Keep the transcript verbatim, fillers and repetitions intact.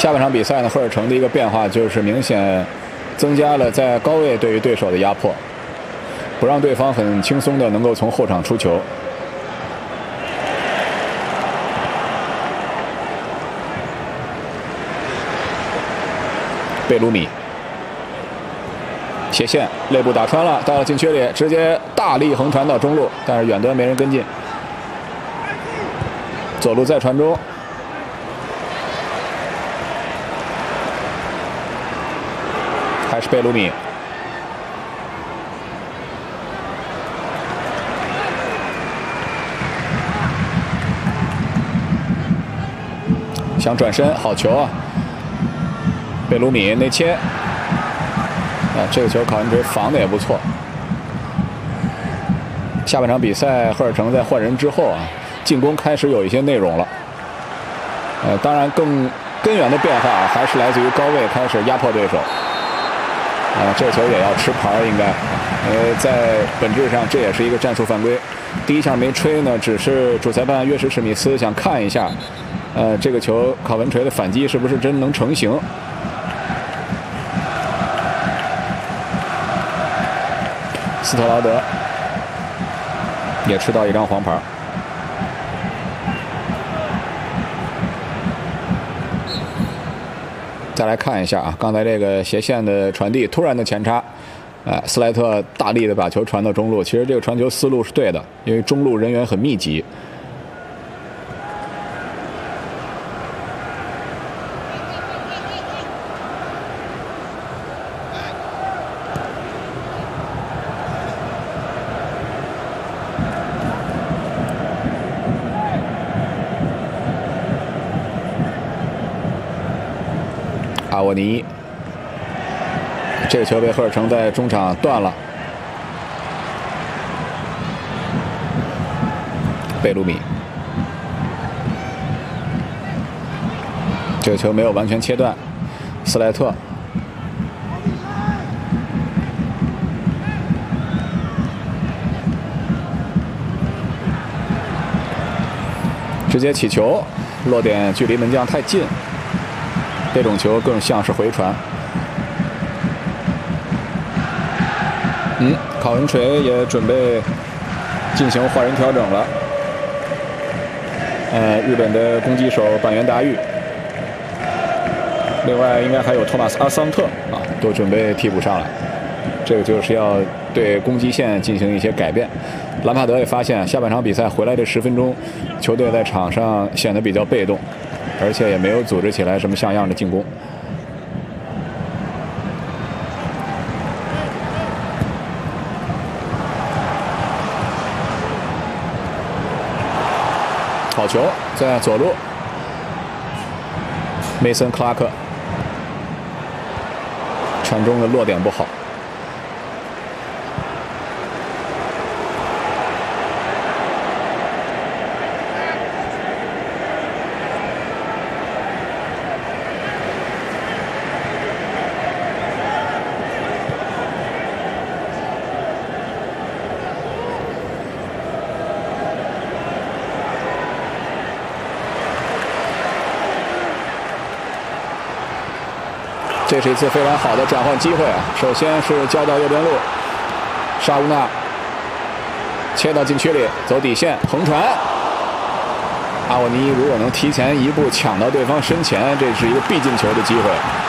下半场比赛呢，赫尔城的一个变化就是明显增加了在高位对于对手的压迫，不让对方很轻松的能够从后场出球。贝鲁米斜线肋部打穿了，到了禁区里，直接大力横传到中路，但是远端没人跟进。左路再传中，还是贝鲁米。想转身，好球啊！贝鲁米内切，啊，这个球考文垂防的也不错。下半场比赛，赫尔城在换人之后啊，进攻开始有一些内容了。呃，当然更根源的变化还是来自于高位开始压迫对手。啊，这球也要吃牌应该，呃，在本质上这也是一个战术犯规。第一下没吹呢，只是主裁判约什史密斯想看一下，呃，这个球考文垂的反击是不是真能成型。斯特劳德也吃到一张黄牌。再来看一下啊，刚才这个斜线的传递，突然的前插，哎，斯莱特大力的把球传到中路。其实这个传球思路是对的，因为中路人员很密集。阿沃尼，这个球被赫尔城在中场断了。贝鲁米，这个球没有完全切断。斯莱特，直接起球，落点距离门将太近。这种球更像是回传。嗯，考文垂也准备进行换人调整了。呃，日本的攻击手板垣达裕，另外应该还有托马斯阿桑特啊，都准备替补上来。这个就是要对攻击线进行一些改变。兰帕德也发现，下半场比赛回来这十分钟，球队在场上显得比较被动。而且也没有组织起来什么像样的进攻。好球，在左路，梅森·克拉克传中的落点不好。这是一次非常好的转换机会啊！首先是交到右边路，沙乌纳切到禁区里，走底线横传。阿沃尼如果能提前一步抢到对方身前，这是一个必进球的机会。